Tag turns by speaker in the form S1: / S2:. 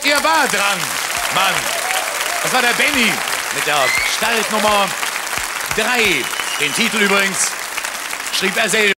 S1: Er war dran, Mann. Das war der Benny mit der Startnummer 3. Den Titel übrigens schrieb er selbst.